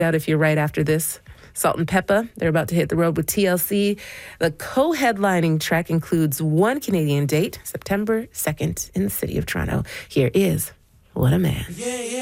out if you're right after this. Salt and Peppa, they're about to hit the road with TLC. The co-headlining track includes one Canadian date, September 2nd in the city of Toronto. Here is What a Man.